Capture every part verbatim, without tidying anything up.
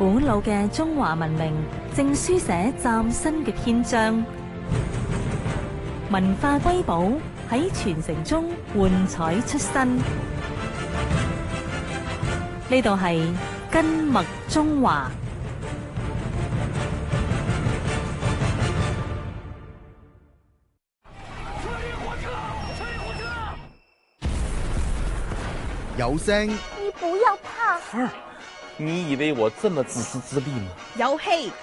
古老嘅中華文明正書寫嶄新嘅篇章，文化瑰寶喺傳承中喚彩出新。呢度係根脈中華。 有聲， 你不要怕。 兒，你以為我這麼自私自利嗎？ 有戲，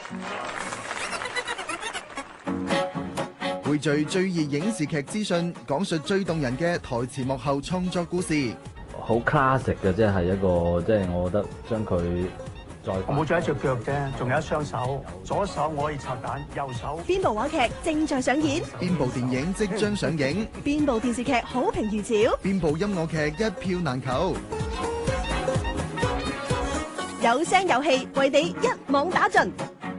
匯聚最熱影視劇資訊，講述最動人嘅台前幕後創作故事。 好 classic 嘅，即係一個，即係我覺得將佢再我冇咗一隻腳啫，仲有一雙手，左手我可以拆彈，右手。 邊部話劇正在上演？ 邊部電影即將上映？ 邊部電視劇好評如潮？ 邊部音樂劇一票難求？ 有聲有戲，為你一網打盡。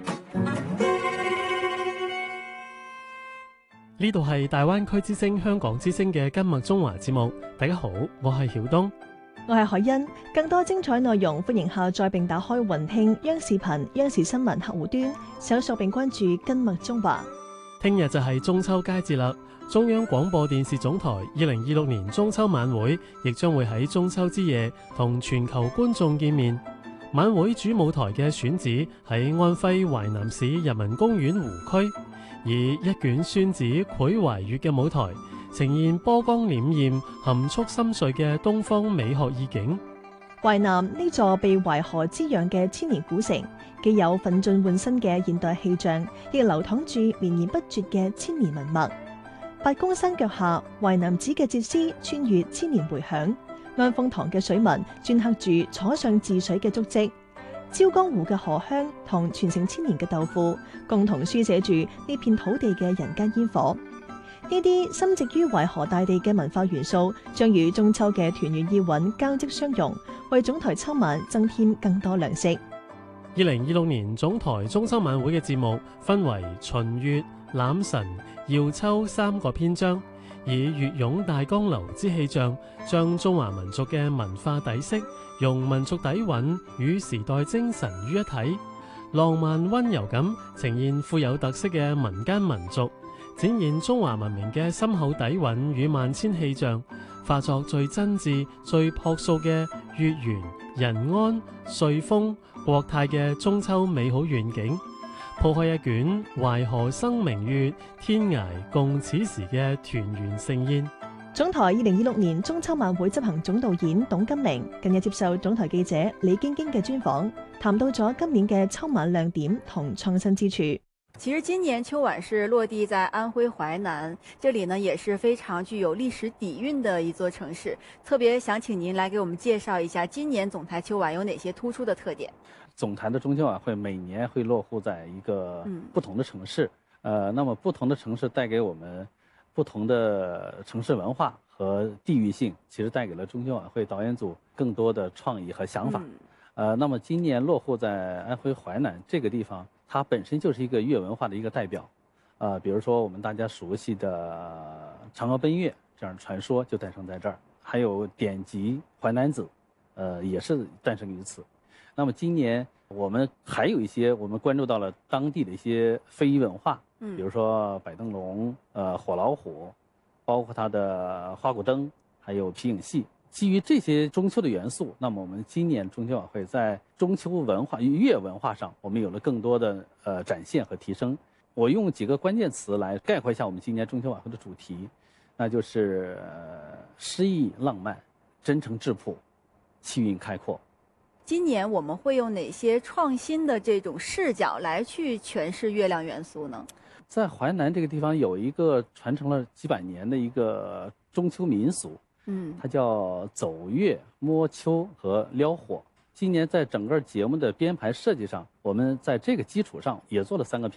呢度係大灣區之聲香港之聲嘅根脈中華節目。大家好，我係曉東， 我係海欣。更多精彩內容，歡迎下載並打開雲聽央視頻、央視新聞客戶端，搜索並關注根脈中華。 聽日就係中秋佳節啦！中央廣播電視總台二零二六年中秋晚會亦將會喺中秋之夜同全球觀眾見面。晚會主舞台嘅選址喺安徽淮南市人民公園湖區，以一卷宣紙繪淮月嘅舞台，呈現波光潋滟、含蓄深邃嘅東方美學意境。 淮南呢座被淮河滋養嘅千年古城，既有奮進換新嘅現代氣象，亦流淌住綿延不絕嘅千年文脈。八公山腳下，淮南子嘅竪詩穿越千年回響。安豐堂嘅水紋鐫刻住楚上治水嘅足跡，椒江湖嘅荷香同傳承千年嘅豆腐，共同書寫住呢片土地嘅人間煙火。呢啲深植於淮河大地嘅文化元素，將與中秋嘅團圓意韻交織相融，為總台秋晚增添更多亮色。 二零二六年總台中秋晚會嘅節目分為秦月、欖辰、耀秋三個篇章，以粵湧大江流之氣象，將中華民族嘅文化底色、用民族底蘊與時代精神於一體，浪漫溫柔咁呈現富有特色嘅民間民族，展現中華文明嘅深厚底蘊與萬千氣象，化作最真摯、最樸素嘅月圓人安、歲豐國泰嘅中秋美好願景。鋪開一卷淮河生明月，天涯共此時嘅團圓盛宴。 總台二零二六年中秋晚會執行總導演董金玲近日接受總台記者李晶晶嘅專訪，談到咗今年嘅秋晚亮點同創新之處。 其實今年秋晚是落地在安徽淮南，這裡呢也是非常具有歷史底蘊的一座城市。特別想請您來給我們介紹一下今年總台秋晚有哪些突出的特點。 總台的中秋晚會每年會落戶在一個不同的城市，嗯、呃，那麼不同的城市帶給我們不同的城市文化和地域性，其實帶給了中秋晚會導演組更多的創意和想法。嗯、呃，那麼今年落戶在安徽淮南這個地方，它本身就是一個粵文化的一個代表，呃，比如說我們大家熟悉的嫦娥奔月這樣的傳說就誕生在這兒，還有典籍《淮南子》，呃，也是誕生於此。那麼今年我們還有一些我們關注到了當地的一些非遺文化，嗯，比如說擺燈籠、呃火老虎，包括它的花鼓燈，還有皮影戲。基於這些中秋的元素，那麼我們今年中秋晚會在中秋文化粵文化上，我們有了更多的呃展現和提升。我用幾個關鍵詞來概括一下我們今年中秋晚會的主題，那就是詩意浪漫、真誠質樸、氣韻開闊。 今年我們會用哪些創新的這種視角來去詮釋月亮元素呢？ 在淮南這個地方有一個傳承了幾百年的一個中秋民俗，嗯，它叫走月、摸秋和撩火。今年在整個節目的編排設計上，我們在這個基礎上也做了三個篇。